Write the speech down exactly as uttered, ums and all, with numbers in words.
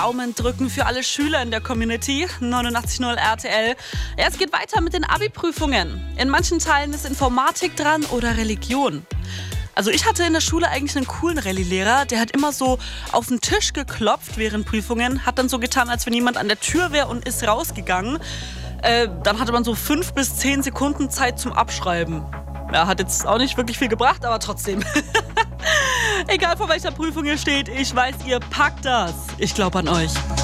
Daumen drücken für alle Schüler in der Community. neunundachtzig Komma null R T L. Ja, es geht weiter mit den Abi-Prüfungen. In manchen Teilen ist Informatik dran oder Religion. Also ich hatte in der Schule eigentlich einen coolen Rallye-Lehrer, der hat immer so auf den Tisch geklopft während Prüfungen, hat dann so getan, als wenn jemand an der Tür wäre und ist rausgegangen. Äh, dann hatte man so fünf bis zehn Sekunden Zeit zum Abschreiben. Ja, hat jetzt auch nicht wirklich viel gebracht, aber trotzdem. Egal vor welcher Prüfung ihr steht, ich weiß, ihr packt das. Ich glaube an euch.